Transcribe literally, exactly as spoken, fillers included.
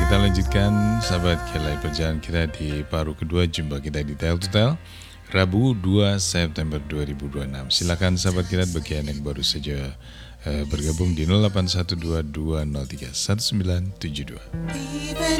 kita lanjutkan sahabat Kelai perjalanan kita di paruh kedua jumpa kita di Tel to Tel Rabu dua September dua ribu dua puluh enam. Silakan sahabat kita bagi Anda yang baru saja uh, bergabung di nol delapan satu dua dua nol tiga satu sembilan tujuh dua.